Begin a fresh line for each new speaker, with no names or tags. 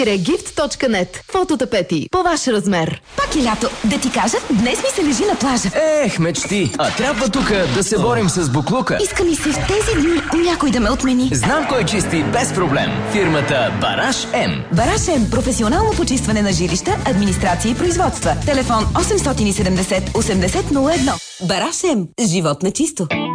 gift.net. Фототапети по ваш размер.
Пак е лято. Да ти кажа, днес ми се лежи на плажа.
Ех, мечти. А трябва тук да се борим с буклука.
Иска ми се в тези дни някой да ме отмени.
Знам кой чисти без проблем. Фирмата Бараш М.
Бараш М. Професионално почистване на жилища, администрация и производства. Телефон 870 8001. Бараш М. Живот на чисто.